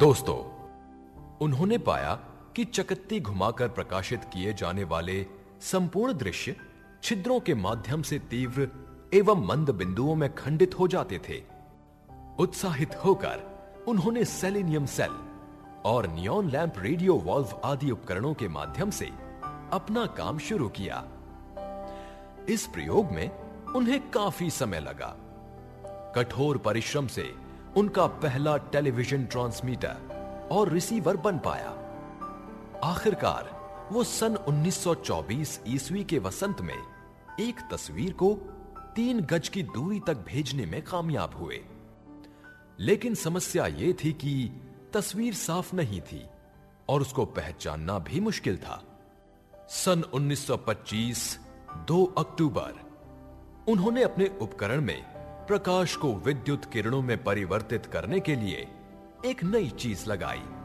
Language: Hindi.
दोस्तों, उन्होंने पाया कि चकत्ती घुमाकर प्रकाशित किए जाने वाले संपूर्ण दृश्य छिद्रों के माध्यम से तीव्र एवं मंद बिंदुओं में खंडित हो जाते थे। उत्साहित होकर उन्होंने सेलेनियम सेल और नियॉन लैंप रेडियो वॉल्व आदि उपकरणों के माध्यम से अपना काम शुरू किया। इस प्रयोग में उन्हें काफी समय लगा। कठोर परिश्रम से उनका पहला टेलीविजन ट्रांसमीटर और रिसीवर बन पाया। आखिरकार वो सन 1924 ईस्वी के वसंत में एक तस्वीर को 3 गज की दूरी तक भेजने में कामयाब हुए। लेकिन समस्या यह थी कि तस्वीर साफ नहीं थी और उसको पहचानना भी मुश्किल था। सन 1925 2 अक्टूबर उन्होंने अपने उपकरण में प्रकाश को विद्युत किरणों में परिवर्तित करने के लिए एक नई चीज लगाई।